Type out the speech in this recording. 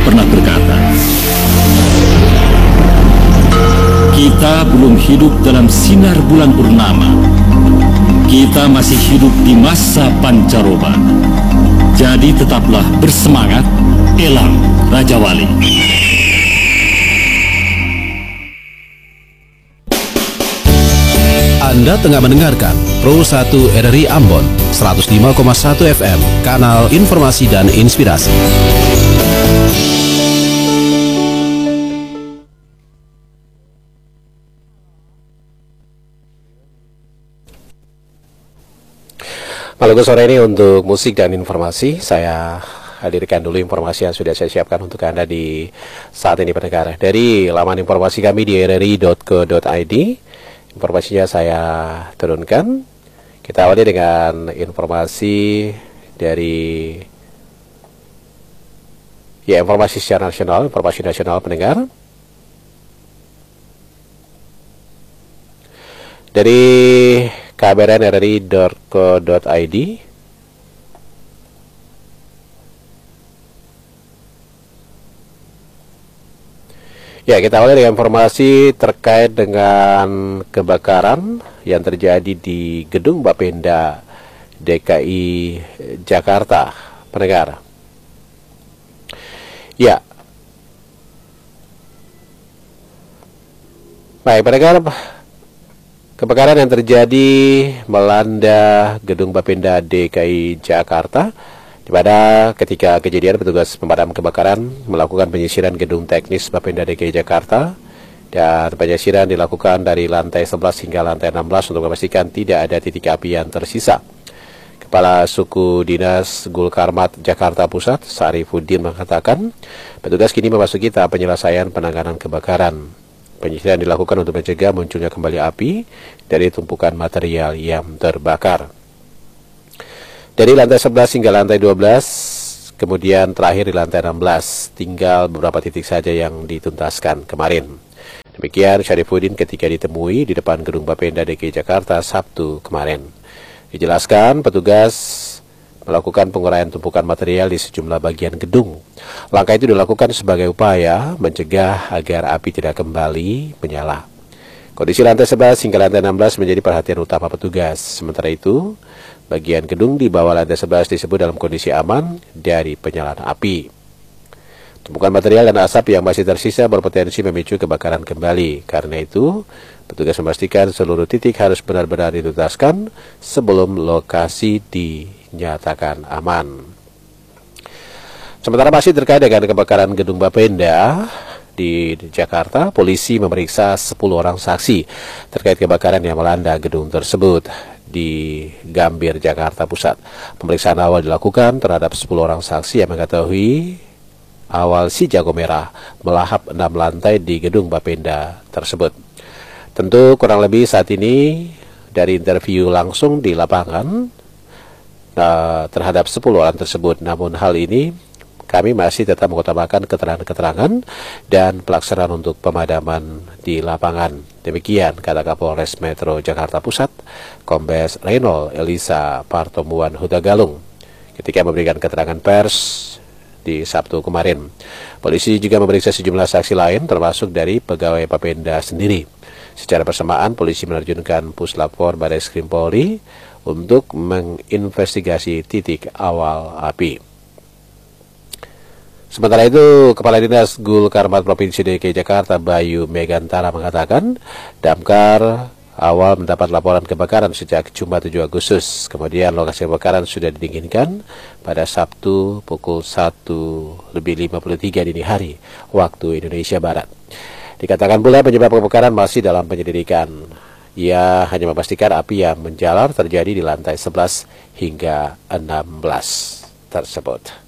pernah berkata, kita belum hidup dalam sinar bulan purnama. Kita masih hidup di masa pancaroba. Jadi tetaplah bersemangat, Elang Raja Wali. Anda tengah mendengarkan Pro 1 RRI Ambon 105,1 FM, kanal informasi dan inspirasi. Malam sore ini untuk musik dan informasi, saya hadirkan dulu informasi yang sudah saya siapkan untuk Anda di saat ini pendengar. Dari laman informasi kami di rri.co.id, informasinya saya turunkan. Kita awali dengan informasi dari informasi secara nasional, informasi nasional pendengar. Dari kbrnrri.co.id, kita awali dengan informasi terkait dengan kebakaran yang terjadi di Gedung Bapenda DKI Jakarta, pendengar. Baik, pendengar, kebakaran yang terjadi melanda Gedung Bapenda DKI Jakarta, di mana ketika kejadian petugas pemadam kebakaran melakukan penyisiran gedung teknis Bapenda DKI Jakarta, dan penyisiran dilakukan dari lantai 11 hingga lantai 16 untuk memastikan tidak ada titik api yang tersisa. Kepala Suku Dinas Gulkarmat Jakarta Pusat, Sarifuddin, mengatakan petugas kini memasuki tahap penyelesaian penanganan kebakaran. Penyisiran dilakukan untuk mencegah munculnya kembali api dari tumpukan material yang terbakar. Dari lantai 11 hingga lantai 12, kemudian terakhir di lantai 16, tinggal beberapa titik saja yang dituntaskan kemarin. Demikian Syarifuddin ketika ditemui di depan Gedung Bapenda DKI Jakarta Sabtu kemarin. Dijelaskan petugas melakukan penguraian tumpukan material di sejumlah bagian gedung. Langkah itu dilakukan sebagai upaya mencegah agar api tidak kembali menyala. Kondisi lantai 11 hingga lantai 16 menjadi perhatian utama petugas. Sementara itu, bagian gedung di bawah lantai 11 disebut dalam kondisi aman dari penyalaan api. Tumpukan material dan asap yang masih tersisa berpotensi memicu kebakaran kembali. Karena itu, petugas memastikan seluruh titik harus benar-benar dituntaskan sebelum lokasi dinyatakan aman. Sementara masih terkait dengan kebakaran Gedung Bapenda di Jakarta, polisi memeriksa 10 orang saksi terkait kebakaran yang melanda gedung tersebut di Gambir, Jakarta Pusat. Pemeriksaan awal dilakukan terhadap 10 orang saksi yang mengetahui awal si jago merah melahap 6 lantai di Gedung Bapenda tersebut. Tentu kurang lebih saat ini dari interview langsung di lapangan terhadap 10 orang tersebut. Namun hal ini kami masih tetap mengutamakan keterangan-keterangan dan pelaksanaan untuk pemadaman di lapangan. Demikian kata Kapolres Metro Jakarta Pusat, Kombes Reynold Elisa Partomuan Hutagalung ketika memberikan keterangan pers di Sabtu kemarin. Polisi juga memeriksa sejumlah saksi lain termasuk dari pegawai Bapenda sendiri. Secara bersamaan, polisi menerjunkan Puslapfor Barreskrim Polri untuk menginvestigasi titik awal api. Sementara itu, Kepala Dinas Gulkarmat Provinsi DKI Jakarta Bayu Megantara mengatakan, Damkar awal mendapat laporan kebakaran sejak Jumat 7 Agustus. Kemudian lokasi kebakaran sudah didinginkan pada Sabtu pukul 1:53 dini hari waktu Indonesia Barat. Dikatakan pula penyebab kebakaran masih dalam penyelidikan. Ia hanya memastikan api yang menjalar terjadi di lantai 11 hingga 16 tersebut.